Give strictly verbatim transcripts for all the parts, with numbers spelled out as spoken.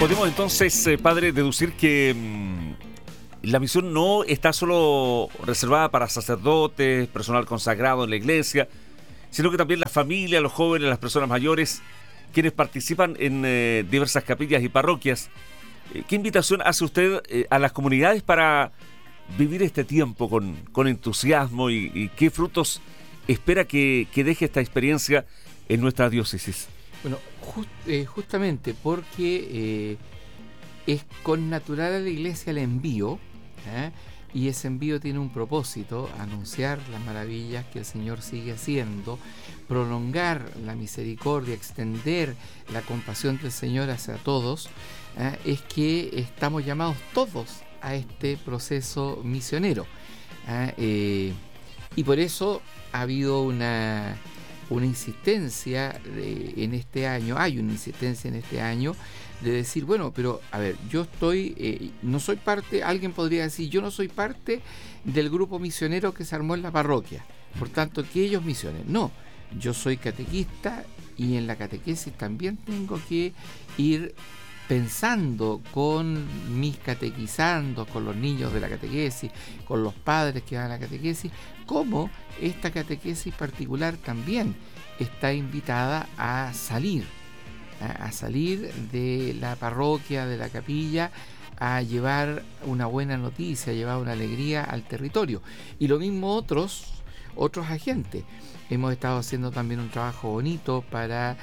Podemos entonces, eh, padre, deducir que mmm, la misión no está solo reservada para sacerdotes, personal consagrado en la iglesia, sino que también la familia, los jóvenes, las personas mayores, quienes participan en eh, diversas capillas y parroquias. Eh, ¿Qué invitación hace usted eh, a las comunidades para vivir este tiempo con, con entusiasmo y, y qué frutos espera que, que deje esta experiencia en nuestra diócesis? Bueno, just, eh, justamente porque eh, es connatural a la Iglesia el envío, ¿eh? Y ese envío tiene un propósito: anunciar las maravillas que el Señor sigue haciendo, prolongar la misericordia, extender la compasión del Señor hacia todos. ¿eh? Es que estamos llamados todos a este proceso misionero. ¿eh? Eh, y por eso ha habido una... una insistencia de, en este año, hay una insistencia en este año de decir, bueno, pero a ver, yo estoy, eh, no soy parte, alguien podría decir, yo no soy parte del grupo misionero que se armó en la parroquia, por tanto que ellos misionen. No, yo soy catequista y en la catequesis también tengo que ir pensando con mis catequizandos, con los niños de la catequesis, con los padres que van a la catequesis, cómo esta catequesis particular también está invitada a salir, a, a salir de la parroquia, de la capilla, a llevar una buena noticia, a llevar una alegría al territorio. Y lo mismo otros, otros agentes. Hemos estado haciendo también un trabajo bonito para...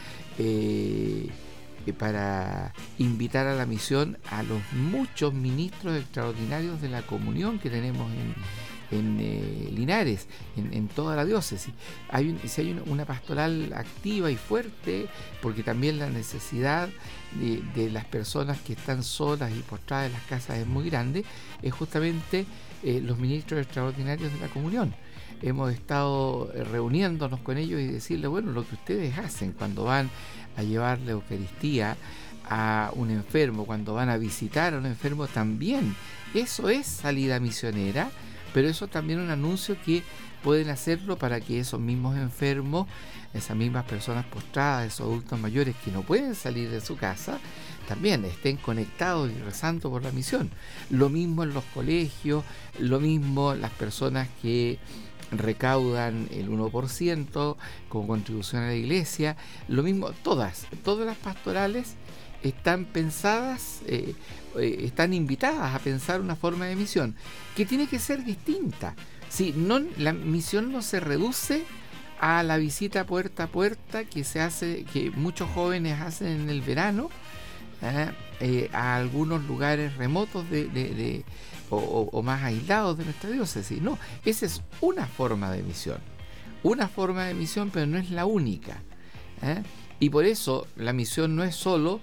Eh, para invitar a la misión a los muchos ministros extraordinarios de la comunión que tenemos en, en eh, Linares, en, en toda la diócesis. Hay un, si hay una, una pastoral activa y fuerte, porque también la necesidad de, de las personas que están solas y postradas en las casas es muy grande, es justamente eh, los ministros extraordinarios de la comunión. Hemos estado reuniéndonos con ellos y decirle, bueno, lo que ustedes hacen cuando van a llevar la Eucaristía a un enfermo, cuando van a visitar a un enfermo también, eso es salida misionera, pero eso también es un anuncio que pueden hacerlo para que esos mismos enfermos, esas mismas personas postradas, esos adultos mayores que no pueden salir de su casa, también estén conectados y rezando por la misión. Lo mismo en los colegios, lo mismo las personas que recaudan el uno por ciento como contribución a la iglesia, lo mismo, todas, todas las pastorales están pensadas, eh, eh, están invitadas a pensar una forma de misión que tiene que ser distinta. Sí, no, la misión no se reduce a la visita puerta a puerta que se hace, que muchos jóvenes hacen en el verano, ¿eh? Eh, a algunos lugares remotos de, de, de o, o, o más aislados de nuestra diócesis. No, esa es una forma de misión, una forma de misión, pero no es la única. ¿eh? Y por eso la misión no es solo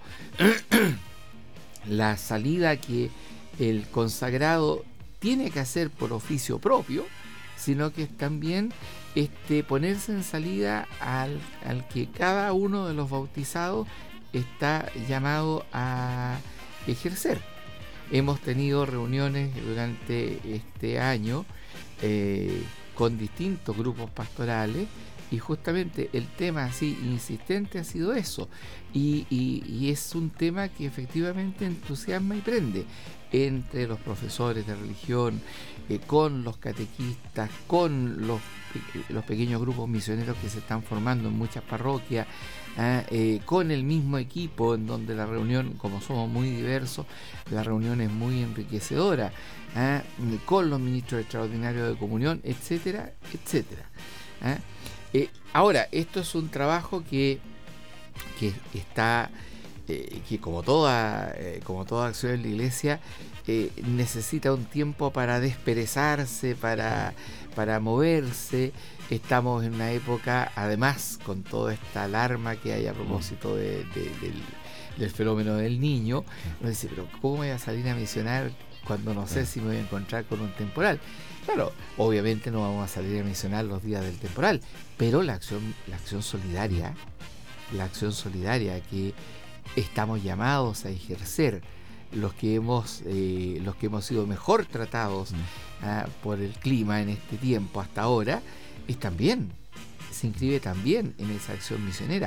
la salida que el consagrado tiene que hacer por oficio propio, sino que es también este, ponerse en salida al, al que cada uno de los bautizados está llamado a ejercer. Hemos tenido reuniones durante este año eh, con distintos grupos pastorales y justamente el tema así insistente ha sido eso, y, y, y es un tema que efectivamente entusiasma y prende entre los profesores de religión, eh, con los catequistas, con los, los pequeños grupos misioneros que se están formando en muchas parroquias, ¿eh? Eh, con el mismo equipo, en donde la reunión, como somos muy diversos, la reunión es muy enriquecedora, ¿eh? con los ministros extraordinarios de comunión, etcétera, etcétera. ¿eh? Eh, ahora, esto es un trabajo que, que está, eh, que como toda, eh, como toda acción en la iglesia, eh, necesita un tiempo para desperezarse, para, para moverse. Estamos en una época, además, con toda esta alarma que hay a propósito de, de, del, del fenómeno del niño, uno dice, pero ¿cómo voy a salir a misionar cuando no sé si me voy a encontrar con un temporal? Claro, obviamente no vamos a salir a misionar los días del temporal, pero la acción, la acción solidaria, la acción solidaria que estamos llamados a ejercer, los que hemos, eh, los que hemos sido mejor tratados uh, por el clima en este tiempo hasta ahora, es también, se inscribe también en esa acción misionera.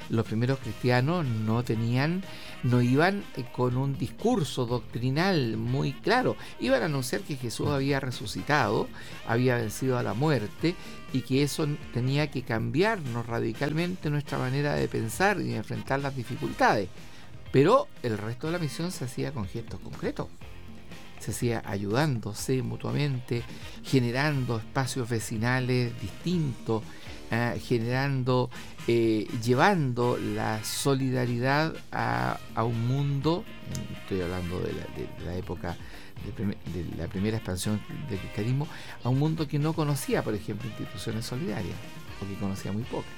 los primeros cristianos no tenían, no iban con un discurso doctrinal muy claro, iban a anunciar que Jesús había resucitado, había vencido a la muerte y que eso tenía que cambiarnos radicalmente nuestra manera de pensar y de enfrentar las dificultades. Pero el resto de la misión se hacía con gestos concretos. Se hacía ayudándose mutuamente, generando espacios vecinales distintos, eh, generando, eh, llevando la solidaridad a, a un mundo, estoy hablando de la, de la época de, prim- de la primera expansión del cristianismo, a un mundo que no conocía, por ejemplo, instituciones solidarias, o que conocía muy poco.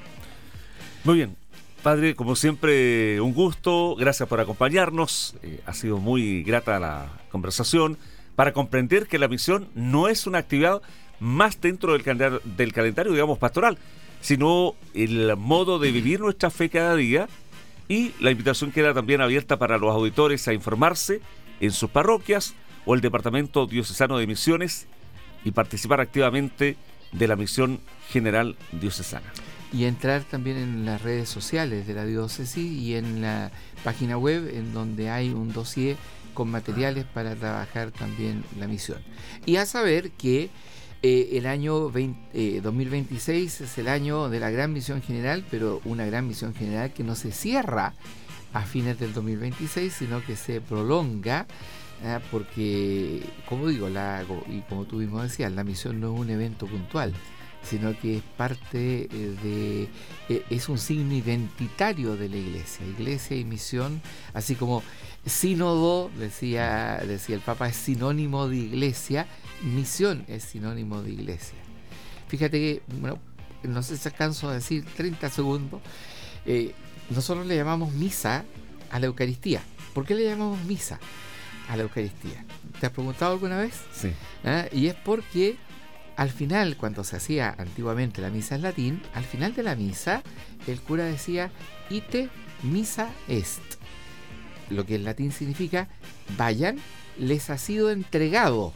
Muy bien. Padre, como siempre, un gusto, gracias por acompañarnos, eh, ha sido muy grata la conversación para comprender que la misión no es una actividad más dentro del calendario, del calendario, digamos, pastoral, sino el modo de vivir nuestra fe cada día, y la invitación queda también abierta para los auditores a informarse en sus parroquias o el Departamento Diocesano de Misiones y participar activamente de la Misión General Diocesana. Y entrar también en las redes sociales de la diócesis y en la página web, en donde hay un dossier con materiales para trabajar también la misión. Y a saber que eh, el año veinte, eh, dos mil veintiséis es el año de la Gran Misión General, pero una Gran Misión General que no se cierra a fines del dos mil veintiséis, sino que se prolonga, eh, porque, como digo, la, y como tú mismo decías, la misión no es un evento puntual, sino que es parte de, eh, es un signo identitario de la iglesia, iglesia y misión, así como sínodo, decía, decía el Papa, es sinónimo de iglesia, misión es sinónimo de iglesia. Fíjate que, bueno, no sé si alcanzo a decir treinta segundos, eh, nosotros le llamamos misa a la Eucaristía. ¿Por qué le llamamos misa a la Eucaristía? ¿Te has preguntado alguna vez? Sí. ¿Ah? Y es porque al final, cuando se hacía antiguamente la misa en latín, al final de la misa, el cura decía, ite missa est, lo que en latín significa, vayan, les ha sido entregado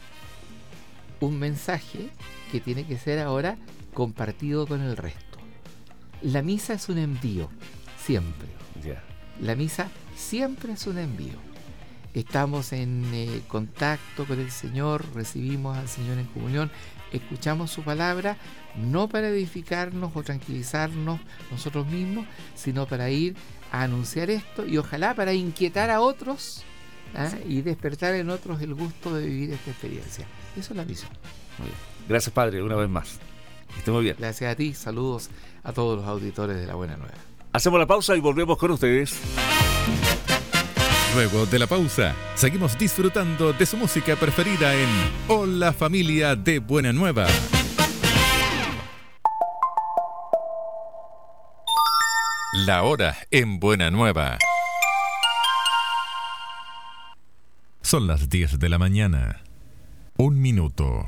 un mensaje que tiene que ser ahora compartido con el resto. La misa es un envío, siempre. Yeah. La misa siempre es un envío. Estamos en eh, contacto con el Señor, recibimos al Señor en comunión, escuchamos su palabra, no para edificarnos o tranquilizarnos nosotros mismos, sino para ir a anunciar esto y ojalá para inquietar a otros, ¿ah? Sí. Y despertar en otros el gusto de vivir esta experiencia. Eso es la misión. Muy bien. Gracias, Padre, una vez más. Que esté muy bien. Gracias a ti, saludos a todos los auditores de La Buena Nueva. Hacemos la pausa y volvemos con ustedes. Luego de la pausa, seguimos disfrutando de su música preferida en Hola Familia de Buena Nueva. La hora en Buena Nueva. Son las diez de la mañana. Un minuto.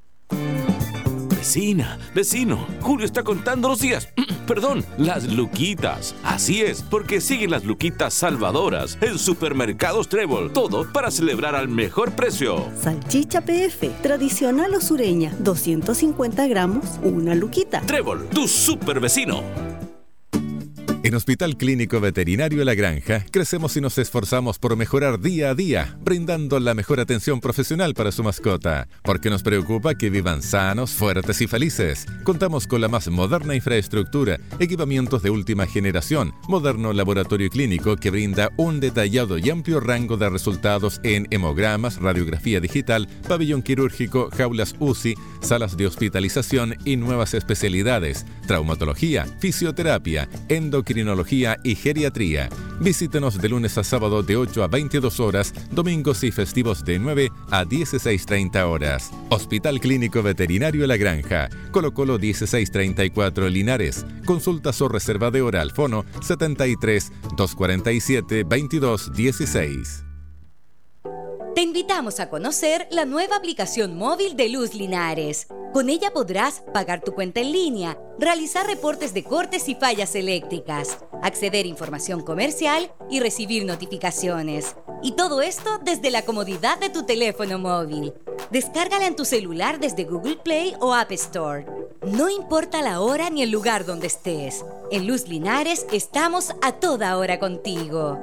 Vecina, vecino, Julio está contando los días. Perdón, las luquitas. Así es, porque siguen las luquitas salvadoras en Supermercados Trébol. Todo para celebrar al mejor precio. Salchicha P F, tradicional o sureña, doscientos cincuenta gramos, una luquita. Trébol, tu super vecino. En Hospital Clínico Veterinario La Granja, crecemos y nos esforzamos por mejorar día a día, brindando la mejor atención profesional para su mascota, porque nos preocupa que vivan sanos, fuertes y felices. Contamos con la más moderna infraestructura, equipamientos de última generación, moderno laboratorio clínico que brinda un detallado y amplio rango de resultados en hemogramas, radiografía digital, pabellón quirúrgico, jaulas U C I, salas de hospitalización y nuevas especialidades, traumatología, fisioterapia, endocrinología, Crinología y geriatría. Visítenos de lunes a sábado de ocho a veintidós horas, domingos y festivos de nueve a dieciséis treinta horas. Hospital Clínico Veterinario La Granja, Colo Colo dieciséis treinta y cuatro Linares. Consultas o reserva de hora al fono setenta y tres, doscientos cuarenta y siete, veintidós dieciséis. Te invitamos a conocer la nueva aplicación móvil de Luz Linares. Con ella podrás pagar tu cuenta en línea, realizar reportes de cortes y fallas eléctricas, acceder a información comercial y recibir notificaciones. Y todo esto desde la comodidad de tu teléfono móvil. Descárgala en tu celular desde Google Play o App Store. No importa la hora ni el lugar donde estés. En Luz Linares estamos a toda hora contigo.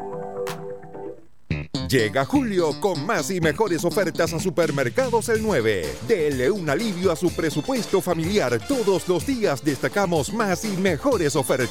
Llega julio con más y mejores ofertas a Supermercados El nueve. Dele un alivio a su presupuesto familiar. Todos los días destacamos más y mejores ofertas.